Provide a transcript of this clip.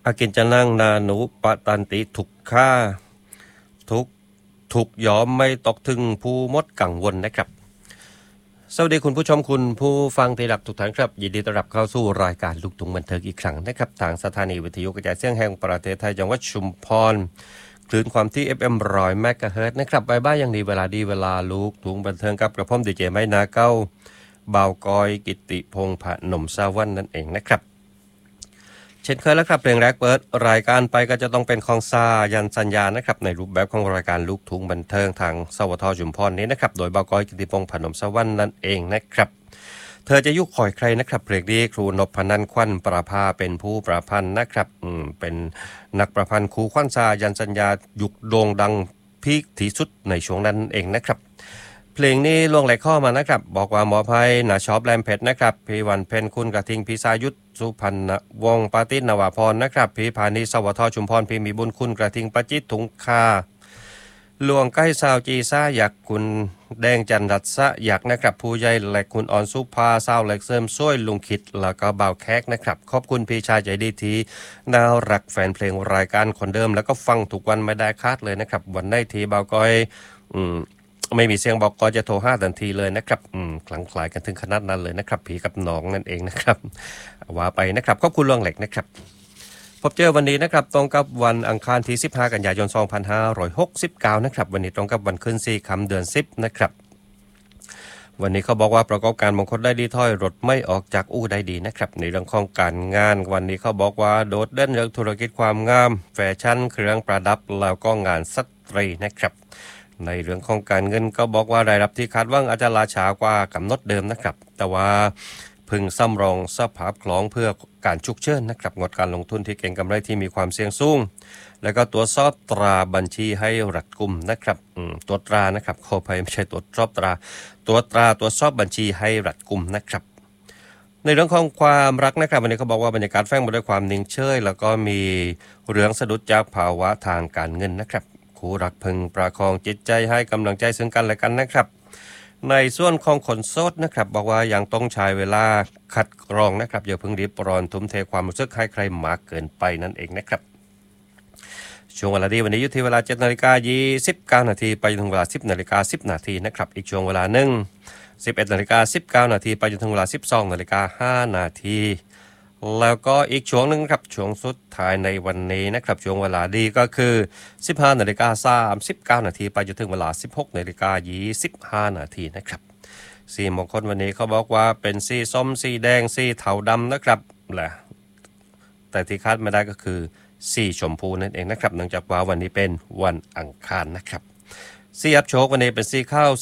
อากินจะนั่งนานุปตันติทุกข้าทุกถูกยอมไม่ตกถึงผู้มดกังวลนะครับสวัสดีคุณผู้ชมคุณผู้ฟังที่รักทุกท่านครับยินดีต้อนรับเข้าสู่รายการลูกทุ่งบันเทิงอีกครั้งนะครับทางสถานีวิทยุกระจายเสียงแห่งประเทศไทยจังหวัดชุมพรคลื่นความที่ FM 100 เมกะเฮิรตซ์นะครับบายบ้าอย่างดีเวลาดีเวลาลูกทุ่งบันเทิงกับกระผมดีเจไม้นาเก้าบ่าวกอยกิติพงษ์พนมสาวันนั่นเองนะครับเช่นเคยแล้วครับเพลงแรกเปิดรายการไปก็จะต้องเป็นของซายันสัญญานะครับในรูปแบบของรายการลูกทุ่งบันเทิงทางสวทชุมพรนี้นะครับโดยบ่าวกอยกิติพงษ์พนมสาวันนั่นเองนะครับเธอจะยุคคอยใครนะครับเพลงนี้ครูนพนันท์ขวัญประภาเป็นผู้ประพันธ์นะครับเป็นนักประพันธ์ครูขวัญซายันสัญญายุคโด่งดังพีคที่สุดในช่วงนั้นเองนะครับเพลงนี้ล่วงไหลข้อมานะครับบอกว่าหมอภัยนาชอบแรมเพชรนะครับพี่วันเพ็ญคุณกระทิงพี่สายุทธสุพรรณวงศ์ปาตินวพรนะครับพี่พานิสวทชุมพรพี่มีบุญคุณกระทิงประจิตถุงคาหลวงใกล้สาวจีซ่าอยากคุณแดงจันรัตสะอยากนะครับผู้ใหญ่และคุณอ่อนสุภาสาวเล็กเสริมซ้วยลุงคิดแล้วก็บ่าวแขกนะครับขอบคุณพี่ชายใจดีทีน่ารักแฟนเพลงรายการคนเดิมแล้วก็ฟังทุกวันไม่ได้คาดเลยนะครับวันได้ทีบ่าวก้อยไม่มีเสียงบอกก็จะโทร5ทันทีเลยนะครับคลังคลายกันถึงขนาดนั้นเลยนะครับผีกับน้องนั่นเองนะครับว่าไปนะครับขอบคุณล่วงเหล็กนะครับพบเจอวันนี้นะครับตรงกับวันอังคารที่15กันยายน2569นะครับวันนี้ตรงกับวันขึ้น4ค่ำเดือน10นะครับวันนี้เขาบอกว่าประกอบการบางคนได้ดีถ้อยรถไม่ออกจากอู่ได้ดีนะครับในเรื่องของการงานวันนี้เขาบอกว่าโดดเด่นเรื่องธุรกิจความงามแฟชั่นเครื่องประดับแล้วก็งานสตรีนะครับในเรื่องของการเงินก็บอกว่ารายรับที่คาดหวังอาจจะล่าช้ากว่ากำหนดเดิมนะครับแต่ว่าพึงสำรองสภาพคล่องเพื่อการฉุกเฉินนะครับงดการลงทุนที่เก็งกำไรที่มีความเสี่ยงสูงแล้วก็ตรวจสอบตราบัญชีให้รัดกุมนะครับตัวตรานะครับขออภัยไม่ใช่ตรวจสอบตราตรวจสอบบัญชีให้รัดกุมนะครับในเรื่องของความรักนะครับวันนี้เขาบอกว่าบรรยากาศแฝงไปด้วยความนิ่งเฉยแล้วก็มีเรื่องสะดุดจากภาวะทางการเงินนะครับคู่รักพึงประคองจิตใจให้กำลังใจซึ่งกันและกันนะครับในส่วนของคนโสดนะครับบอกว่ายังต้องใช้เวลาคัดกรองนะครับอย่าเพิ่งรีบร้อนทุ่มเทความรู้สึกให้ใครมากเกินไปนั่นเองนะครับช่วงเวลาดีวันนี้อยู่ที่เวลา 7:29 นาทีไปจนถึงเวลา 10:10 นาทีนะครับอีกช่วงเวลาหนึ่ง 11:19 นาทีไปจนถึงเวลา 12:05 นาทีแล้วก็อีกช่วงนึงครับช่วงสุดท้ายในวันนี้นะครับช่วงเวลาดีก็คือ 15:39 นาทีไปจนถึงเวลา 16:25 นาทีนะครับสีมงคลวันนี้เขาบอกว่าเป็นสีส้มสีแดงสีเทาดำนะครับแหละแต่ที่คาดไม่ได้ก็คือสีชมพูนั่นเองนะครับเนื่องจากว่าวันนี้เป็นวันอังคารนะครับสีอับโชควันนี้เป็นสีข้าว